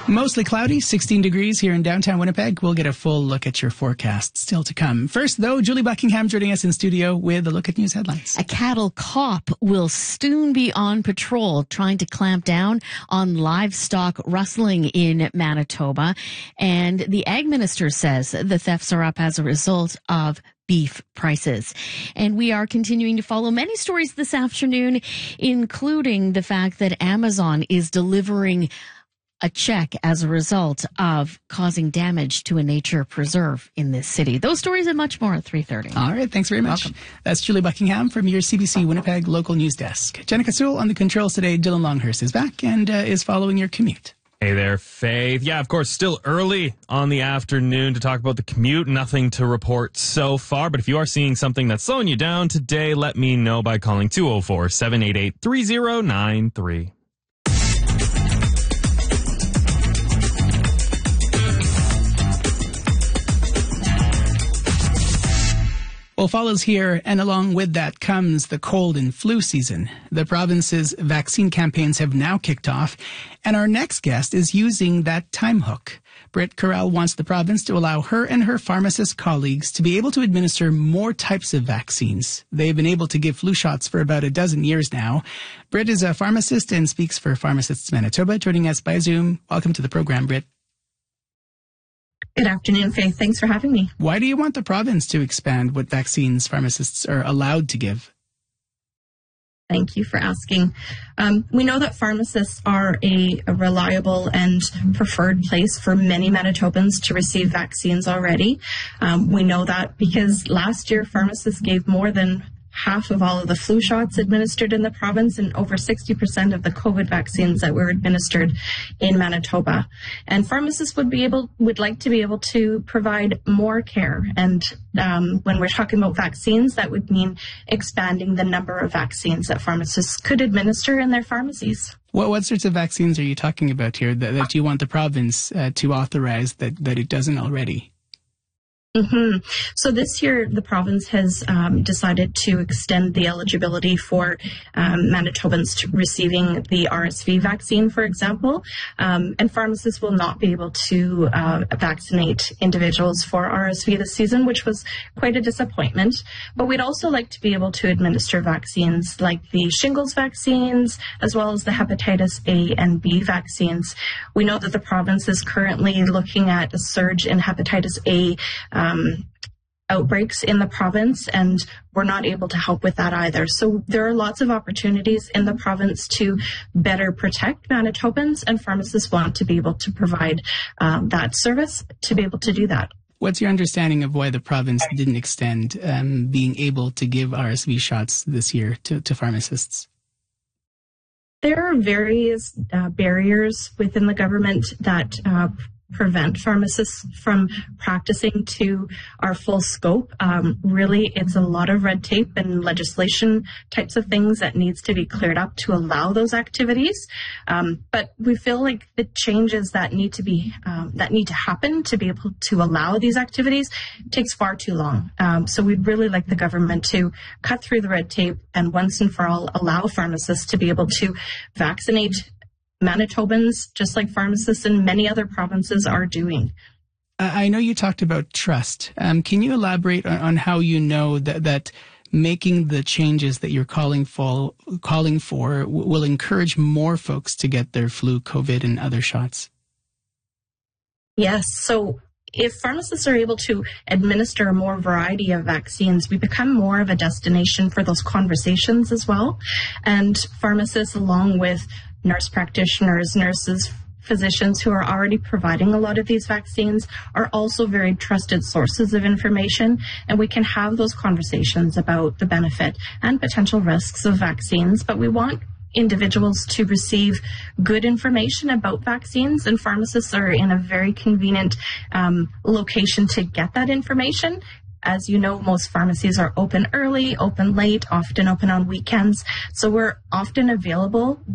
Mostly cloudy, 16 degrees here in downtown Winnipeg. We'll get a full look at your forecast still to come. First, though, Julie Buckingham joining us in studio with a look at news headlines. A cattle cop will soon be on patrol trying to clamp down on livestock rustling in Manitoba. And the ag minister says the thefts are up as a result of beef prices. And we are continuing to follow many stories this afternoon, including the fact that Amazon is delivering a check as a result of causing damage to a nature preserve in this city. Those stories and much more at 3:30. All right, thanks very much. Welcome. That's Julie Buckingham from your CBC Winnipeg local news desk. Jenica Sewell on the controls today. Dylan Longhurst is back and is following your commute. Hey there, Faith. Yeah, of course, still early on the afternoon to talk about the commute. Nothing to report so far, but if you are seeing something that's slowing you down today, let me know by calling 204-788-3093. Well, follows here, and along with that comes the cold and flu season. The province's vaccine campaigns have now kicked off, and our next guest is using that time hook. Britt Correll wants the province to allow her and her pharmacist colleagues to be able to administer more types of vaccines. They've been able to give flu shots for about a dozen years now. Britt is a pharmacist and speaks for Pharmacists Manitoba, joining us by Zoom. Welcome to the program, Britt. Good afternoon, Faith. Thanks for having me. Why do you want the province to expand what vaccines pharmacists are allowed to give? Thank you for asking. We know that pharmacists are a reliable and preferred place for many Manitobans to receive vaccines already. We know that because last year pharmacists gave more than half of all of the flu shots administered in the province and over 60% of the COVID vaccines that were administered in Manitoba. And pharmacists would like to be able to provide more care. And when we're talking about vaccines, that would mean expanding the number of vaccines that pharmacists could administer in their pharmacies. What sorts of vaccines are you talking about here that you want the province to authorize that it doesn't already? Mm-hmm. So this year, the province has decided to extend the eligibility for Manitobans to receiving the RSV vaccine, for example. And pharmacists will not be able to vaccinate individuals for RSV this season, which was quite a disappointment. But we'd also like to be able to administer vaccines like the shingles vaccines, as well as the hepatitis A and B vaccines. We know that the province is currently looking at a surge in hepatitis A outbreaks in the province, and we're not able to help with that either. So there are lots of opportunities in the province to better protect Manitobans, and pharmacists want to be able to provide that service to be able to do that. What's your understanding of why the province didn't extend being able to give RSV shots this year to pharmacists? There are various barriers within the government that prevent pharmacists from practicing to our full scope. Really, it's a lot of red tape and legislation types of things that needs to be cleared up to allow those activities. But we feel like the changes that need to happen to be able to allow these activities takes far too long. So we'd really like the government to cut through the red tape and once and for all allow pharmacists to be able to vaccinate Manitobans, just like pharmacists in many other provinces are doing. I know you talked about trust. Can you elaborate on how you know that making the changes that you're calling for will encourage more folks to get their flu, COVID, and other shots? Yes. So if pharmacists are able to administer a more variety of vaccines, we become more of a destination for those conversations as well. And pharmacists, along with nurse practitioners, nurses, physicians who are already providing a lot of these vaccines, are also very trusted sources of information, and we can have those conversations about the benefit and potential risks of vaccines. But we want individuals to receive good information about vaccines, and pharmacists are in a very convenient location to get that information. As you know, most pharmacies are open early, open late, often open on weekends. So we're often available